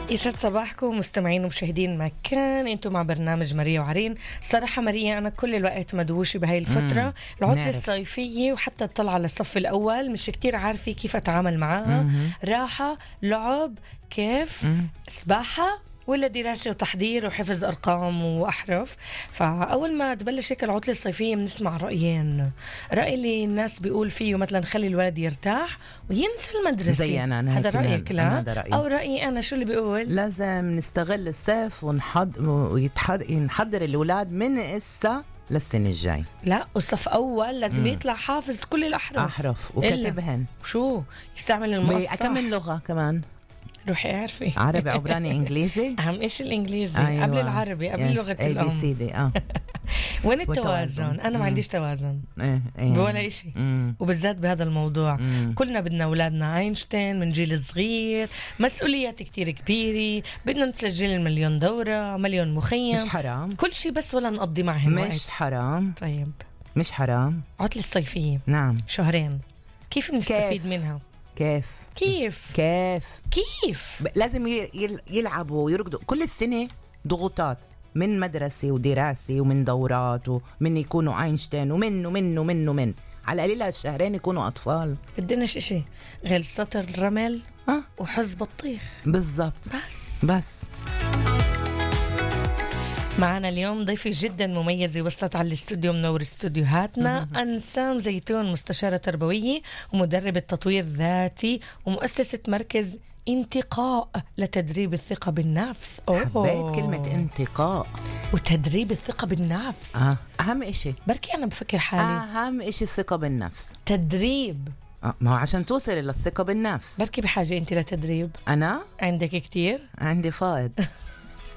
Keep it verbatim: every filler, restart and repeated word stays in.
يسعد صباحكم مستمعين ومشاهدين مكان. انتم مع برنامج ماريا وعرين. صراحة ماريا أنا كل الوقت مدوشة بهاي الفترة، العطلة الصيفية وحتى الطلعة للصف الأول مش كتير عارفة كيف أتعامل معاها. مم. راحة، لعب، كيف، مم. سباحة ولا دراسة وتحضير وحفظ أرقام وأحرف. فأول ما تبلش هيك العطلة الصيفية بنسمع رأيين. رأي اللي الناس بيقول فيه مثلا خلي الولد يرتاح وينسى المدرسة زي أنا, أنا هذا رأيك؟ لا رأيي. أو رأيي أنا شو اللي بيقول لازم نستغل الصيف ونحض ونحضر الأولاد من إسا للسنة الجاي. لا وصف أول لازم مم. يطلع حافظ كل الأحرف أحرف وكتبهن شو يستعمل المصحف. كمان لغة كمان روحي اعرفي عربي عبراني انجليزي. اهم شيء الانجليزي. أيوة. قبل العربي قبل لغه الام. اه وين التوازن؟ انا ما عنديش توازن إيه إيه. بولا إشي. مم. وبالذات بهذا الموضوع. مم. كلنا بدنا اولادنا اينشتين من جيل صغير، مسؤوليات كتير كبيره، بدنا نسجل المليون دوره، مليون مخيم. مش حرام كل شيء بس ولا نقضي معهم مش وقت. حرام. طيب مش حرام. عطلة الصيفيه نعم شهرين كيف نستفيد كيف. منها؟ كيف كيف كيف كيف لازم يلعبوا ويركضوا. كل السنة ضغوطات من مدرسة ودراسة ومن دورات ومن يكونوا أينشتين ومن ومن ومن ومن على قليلها الشهرين يكونوا أطفال. بدناش إشي غير سطر الرمل أه؟ وحز بطيخ بالضبط. بس بس معنا اليوم ضيفة جدا مميزة وصلت على الاستوديو منور استوديوهاتنا. أنسام زيتون، مستشارة تربوية ومدربة تطوير ذاتي ومؤسسة مركز انتقاء لتدريب الثقة بالنفس. أوه. حبيت كلمة انتقاء وتدريب الثقة بالنفس. آه. أهم إشي بركي أنا بفكر حالي أهم إشي الثقة بالنفس. تدريب آه. ما هو عشان توصل إلى الثقة بالنفس بركي بحاجة أنت لتدريب. أنا عندك كتير؟ عندي فائض